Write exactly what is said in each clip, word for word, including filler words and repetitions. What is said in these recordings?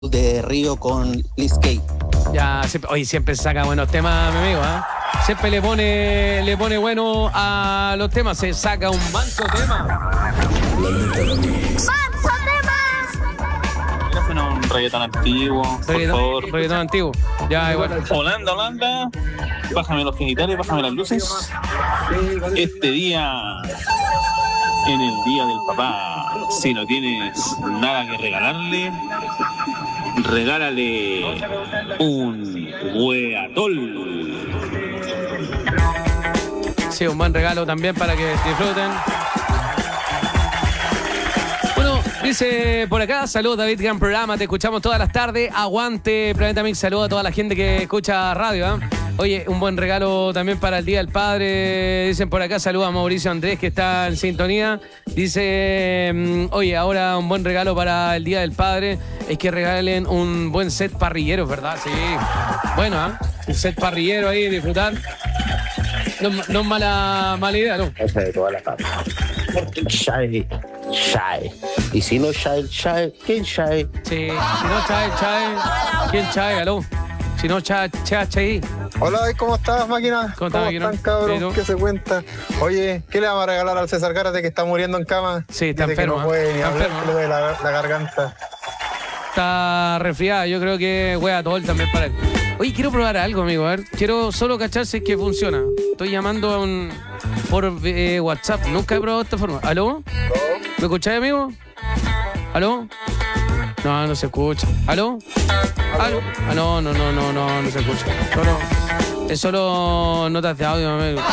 de Río con Liz Kay. Ya, siempre, oye, siempre saca buenos temas, mi amigo, ¿eh? Siempre le pone, le pone bueno a los temas, se saca un manso tema. Mira, suena un reggaetón antiguo, por Reggaetón, favor. reggaetón antiguo. Ya, igual. Holanda, Holanda, bájame los genitales, bájame las luces. Este día, en el día del papá, si no tienes nada que regalarle, regálale un hueatol. Sí, un buen regalo también para que disfruten. Bueno, dice por acá, saludos David, gran programa, te escuchamos todas las tardes, aguante Planeta Mix, saludos a toda la gente que escucha radio, ¿eh? Oye, un buen regalo también para el Día del Padre, dicen por acá, saludos a Mauricio Andrés que está en sintonía, dice, oye, ahora un buen regalo para el Día del Padre, es que regalen un buen set parrillero, ¿verdad? Sí, bueno, ¿eh? Un set parrillero ahí, disfrutar. No, no es mala, mala idea, ¿no? Esa de toda la tarde. Shy, shy. Y si no shy, shy, ¿quién shy? Sí, si no Chai, Chai, ¿quién Chai? Aló. Si no Chai, Chai, Chai. Hola, ¿cómo estás, máquina? ¿Cómo ¿Cómo, estás, están, máquina? cabros? Sí, ¿no? ¿Qué se cuenta? Oye, ¿qué le vamos a regalar al César Gárate que está muriendo en cama? Sí, está Dice que enfermo, no puede ni está hablar, enfermo. que le duele la, la garganta. Está resfriada, yo creo que wea todo también para él. Oye, quiero probar algo, amigo, a ver. Quiero solo cachar si es que funciona. Estoy llamando a un, por eh, WhatsApp. Nunca he probado esta forma. ¿Aló? ¿Me escucháis, amigo? ¿Aló? No, no se escucha. ¿Aló? ¿Aló? Ah, no, no, no, no, no, no se escucha. Solo, es solo notas de audio, amigo.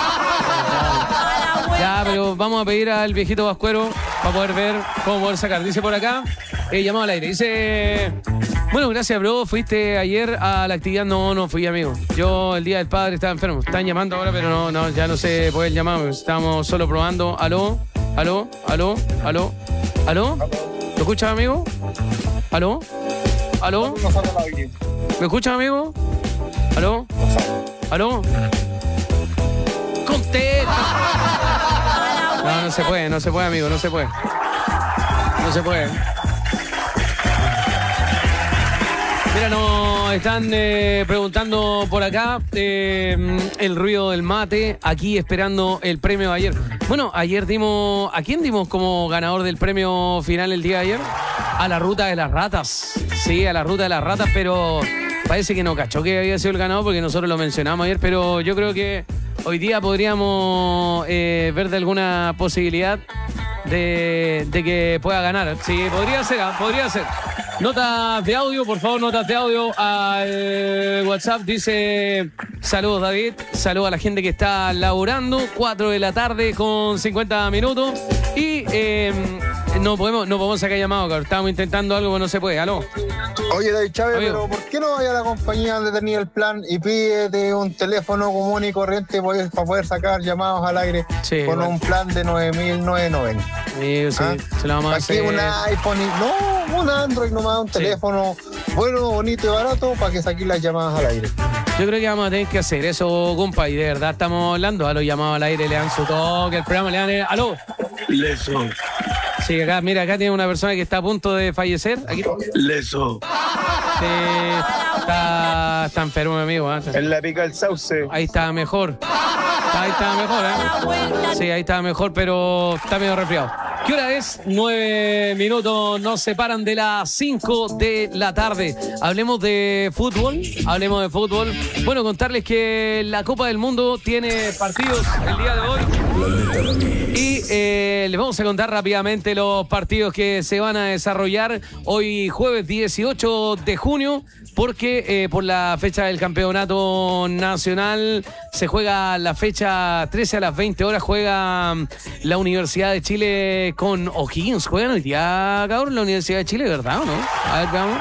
Ya, pero vamos a pedir al viejito vascuero para poder ver cómo poder sacar. Dice por acá, eh, llamado al aire. Dice, bueno, gracias, bro. ¿Fuiste ayer a la actividad? No, no fui, amigo. Yo el día del padre estaba enfermo. Están llamando ahora, pero no, no, ya no se puede llamar. Estamos solo probando. ¿Aló? ¿Aló? ¿Aló? ¿Aló? ¿Aló? ¿Me escuchas, amigo? ¿Aló? ¿Aló? ¿Me escuchas, amigo? ¿Aló? ¿Aló? ¡Contesta! No, no se puede, no se puede, amigo, no se puede. No se puede. Mira, nos están eh, preguntando por acá eh, el ruido del mate, aquí esperando el premio de ayer. Bueno, ayer dimos... ¿A quién dimos como ganador del premio final el día de ayer? A la Ruta de las Ratas. Sí, a la Ruta de las Ratas, pero parece que no cachó que había sido el ganador porque nosotros lo mencionamos ayer, pero yo creo que hoy día podríamos eh, ver de alguna posibilidad de, de que pueda ganar. Sí, podría ser, ¿eh? Podría ser. Notas de audio, por favor, notas de audio al WhatsApp. Dice, saludos David, saludos a la gente que está laburando, cuatro de la tarde con cincuenta minutos. Y eh, no podemos no podemos sacar llamado, cabrón. Estamos intentando algo que no se puede. ¿Aló? Oye, David Chávez, Amigo. pero ¿por qué no vaya a la compañía donde tenía el plan y pídete un teléfono común y corriente para poder sacar llamados al aire Sí, con bueno. un plan de nueve mil novecientos noventa? Sí, sí, ¿Ah? se lo vamos a Aquí hacer. un iPhone, y, no, un Android nomás, un Sí. teléfono bueno, bonito y barato para que saquen las llamadas al aire. Yo creo que vamos a tener que hacer eso, compa, y de verdad estamos hablando. A los llamados al aire le dan su toque, el programa le dan el... ¿Aló? Leso, Sí, acá, mira, acá tiene una persona que está a punto de fallecer. Aquí leso. sí, está, está enfermo, mi amigo. ¿Eh? En la pica del sauce. Ahí está mejor. Ahí está mejor, ¿eh? Sí, ahí está mejor, pero está medio resfriado. ¿Qué hora es? Nueve minutos nos separan de las cinco de la tarde. Hablemos de fútbol. Hablemos de fútbol. Bueno, contarles que la Copa del Mundo tiene partidos el día de hoy. Y eh, les vamos a contar rápidamente los partidos que se van a desarrollar hoy jueves dieciocho de junio, porque eh, por la fecha del campeonato nacional se juega la fecha trece a las veinte horas, juega mm, la Universidad de Chile con O'Higgins. Juegan hoy día, cabrón, la Universidad de Chile, ¿verdad o no? A ver, veamos.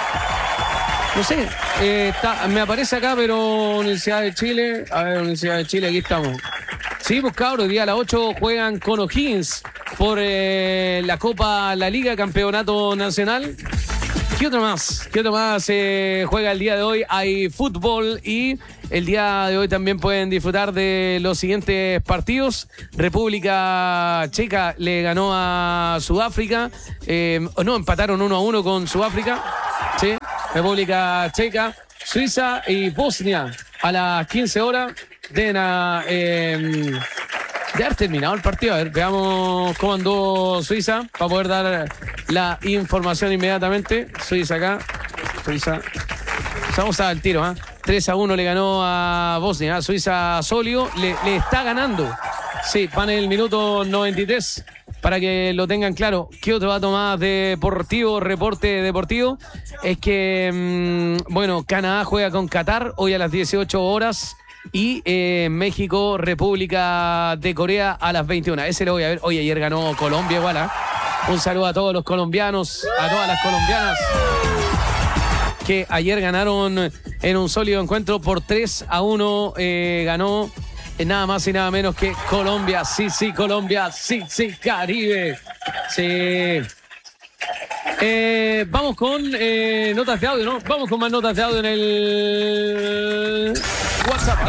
No sé, eh, está- me aparece acá, pero Universidad de Chile, a ver, Universidad de Chile, aquí estamos. Sí, pues cabros, hoy día a las ocho juegan con O'Higgins por eh, la Copa, la Liga Campeonato Nacional. ¿Qué otro más? ¿Qué otro más eh, juega el día de hoy? Hay fútbol y el día de hoy también pueden disfrutar de los siguientes partidos. República Checa le ganó a Sudáfrica. Eh, no, empataron uno a uno con Sudáfrica. Sí, República Checa, Suiza y Bosnia a las quince horas. Deben a, eh, de haber terminado el partido. A ver, veamos cómo andó Suiza para poder dar la información inmediatamente. Suiza acá. Suiza. Vamos al tiro, ¿eh? tres a uno le ganó a Bosnia. ¿eh? Suiza sólido. Le, le está ganando. Sí, van en el minuto noventa y tres. Para que lo tengan claro. ¿Qué otro dato más deportivo, reporte deportivo? Es que, mmm, bueno, Canadá juega con Qatar hoy a las dieciocho horas. Y eh, México, República de Corea a las veintiuna. Ese lo voy a ver. Hoy ayer ganó Colombia igual. ¿eh? Un saludo a todos los colombianos, a todas las colombianas que ayer ganaron en un sólido encuentro por tres a uno. Eh, ganó eh, nada más y nada menos que Colombia. Sí, sí, Colombia. Sí, sí, Caribe. Sí. Eh, vamos con eh, notas de audio, ¿no? Vamos con más notas de audio en el WhatsApp.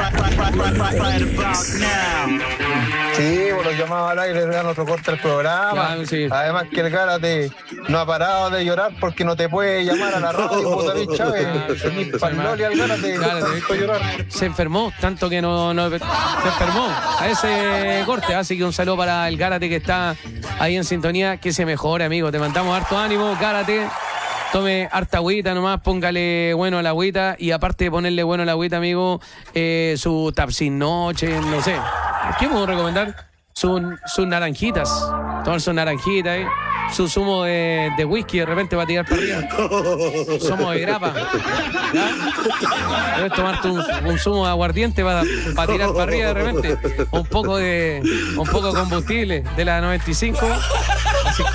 Sí, por los llamados al aire le dan otro corte al programa. Ya, sí. Además que el Gárate no ha parado de llorar porque no te puede llamar a la radio, puta David Chávez. Tenís paloli al Gárate, tanto llorar. Se enfermó, tanto que no, no se enfermó a ese corte. Así que un saludo para el Gárate que está ahí en sintonía. Que se mejore, amigo. Te mandamos harto ánimo, Gárate. Tome harta agüita nomás, póngale bueno a la agüita. Y aparte de ponerle bueno a la agüita, amigo, eh, su Tapsin Noche, no sé. ¿Qué podemos recomendar? Sus su naranjitas. Tomar sus naranjitas, ¿eh? Su zumo de, de whisky de repente va a tirar para arriba. Zumo de grapa. ¿Ya? Debes tomarte un, un zumo de aguardiente para, para tirar para arriba de repente. Un poco de un poco de combustible de la noventa y cinco.